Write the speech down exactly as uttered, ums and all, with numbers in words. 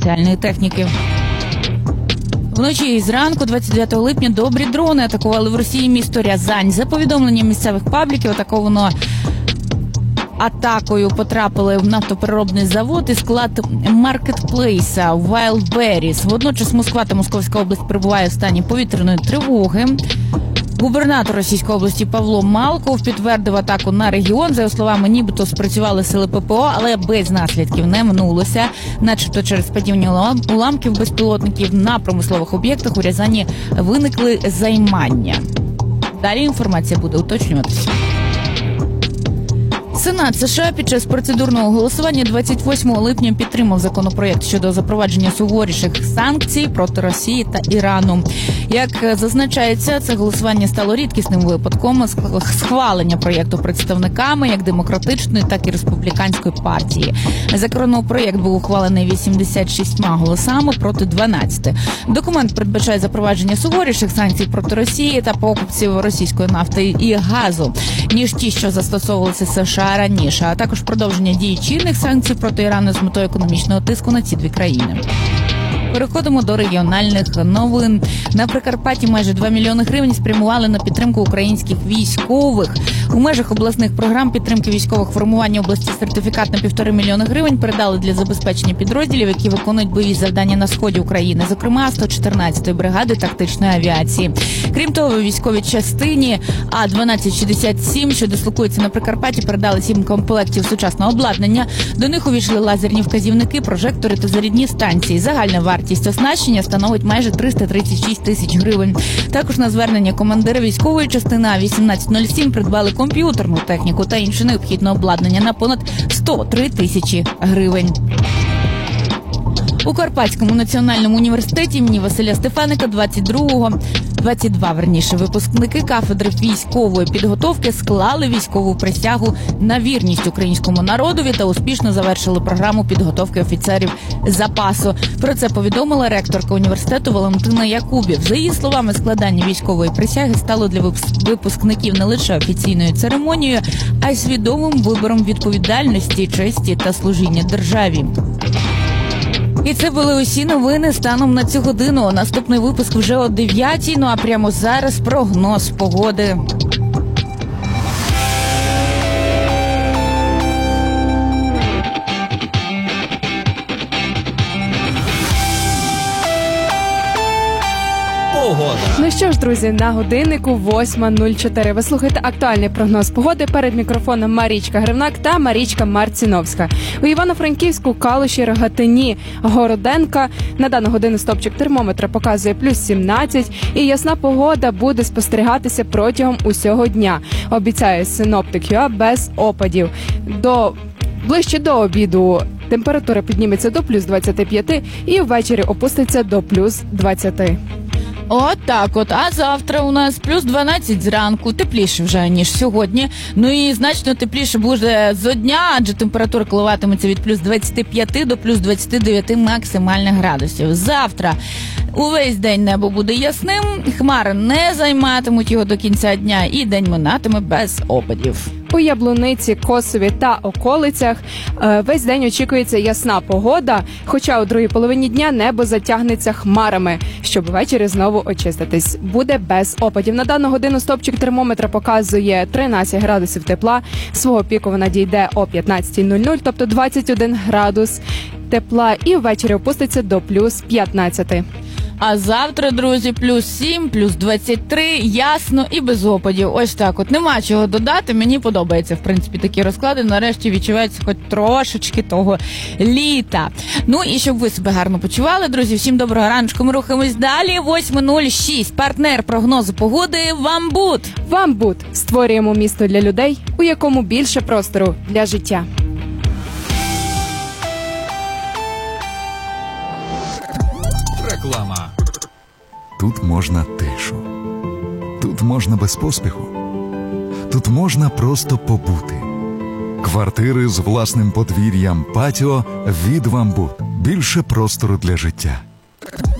спеціальної техніки. Вночі і зранку двадцять дев'ятого липня добрі дрони атакували в Росії місто Рязань. За повідомленням місцевих пабліків, атаковано атакою потрапили в нафтопереробний завод і склад маркетплейса Wildberries. Водночас Москва та Московська область перебуває в стані повітряної тривоги. Губернатор Російської області Павло Малков підтвердив атаку на регіон. За його словами, нібито спрацювали сили ППО, але без наслідків не минулося. Начебто через падіння уламків безпілотників на промислових об'єктах у Рязані виникли займання. Далі інформація буде уточнюватися. Сенат США під час процедурного голосування двадцять восьмого липня підтримав законопроєкт щодо запровадження суворіших санкцій проти Росії та Ірану. Як зазначається, це голосування стало рідкісним випадком схвалення проєкту представниками як демократичної, так і республіканської партії. Законопроєкт був ухвалений вісімдесят шістьма голосами проти дванадцяти. Документ передбачає запровадження суворіших санкцій проти Росії та покупців російської нафти і газу, ніж ті, що застосовувалися США раніше, а також продовження дії чинних санкцій проти Ірану з метою економічного тиску на ці дві країни. Переходимо до регіональних новин. На Прикарпатті майже два мільйони гривень спрямували на підтримку українських військових. У межах обласних програм підтримки військових формувань області сертифікат на півтори мільйони гривень передали для забезпечення підрозділів, які виконують бойові завдання на сході України, зокрема сто чотирнадцятої бригади тактичної авіації. Крім того, військовій частині А дванадцять шістдесят сім, що дислокується на Прикарпатті, передали сім комплектів сучасного обладнання. До них увійшли лазерні вказівники, прожектори та зарядні станції. Загальна вартість оснащення становить майже триста тридцять шість тисяч гривень. Також на звернення командира військової частини А вісімнадцять нуль сім придбали комп'ютерну техніку та інше необхідне обладнання на понад сто три тисячі гривень. У Карпатському національному університеті імені Василя Стефаника двадцять другого двадцять два верніше випускники кафедри військової підготовки склали військову присягу на вірність українському народові та успішно завершили програму підготовки офіцерів запасу. Про це повідомила ректорка університету Валентина Якубів. За її словами, складання військової присяги стало для випускників не лише офіційною церемонією, а й свідомим вибором відповідальності, честі та служіння державі. І це були усі новини станом на цю годину. Наступний випуск вже о дев'ятій, ну а прямо зараз прогноз погоди. Погода. Ну що ж, друзі, на годиннику восьма нуль чотири. Ви слухаєте актуальний прогноз погоди. Перед мікрофоном Марічка Гривнак та Марічка Марціновська. У Івано-Франківську, Калуші, Рогатині, Городенка на дану годину стопчик термометра показує плюс сімнадцять, і ясна погода буде спостерігатися протягом усього дня. Обіцяє синоптик ЮА без опадів. До ближче до обіду температура підніметься до плюс двадцяти п'яти і ввечері опуститься до плюс двадцяти. От так от. А завтра у нас плюс дванадцять зранку. Тепліше вже, ніж сьогодні. Ну і значно тепліше буде зо дня, адже температура коливатиметься від плюс двадцяти п'яти до плюс двадцяти дев'яти максимальних градусів. Завтра увесь день небо буде ясним, хмари не займатимуть його до кінця дня і день минатиме без опадів. У Яблуниці, Косові та околицях весь день очікується ясна погода, хоча у другій половині дня небо затягнеться хмарами, щоб ввечері знову очиститись. Буде без опадів. На дану годину стопчик термометра показує тринадцять градусів тепла. Свого піку вона дійде о п'ятнадцятій нуль нуль, тобто двадцять один градус тепла, і ввечері опуститься до плюс п'ятнадцяти. А завтра, друзі, плюс сім, плюс двадцять три, ясно і без опадів. Ось так от. Нема чого додати, мені подобається, в принципі, такі розклади. Нарешті відчувається хоч трошечки того літа. Ну і щоб ви себе гарно почували, друзі, всім доброго раночку, ми рухаємось далі. восьма нуль шість. Партнер прогнозу погоди «Вамбут». «Вамбут». Створюємо місто для людей, у якому більше простору для життя. Реклама. Тут можна тишу. Тут можна без поспіху. Тут можна просто побути. Квартири з власним подвір'ям, патіо від «Вамбут». Більше простору для життя.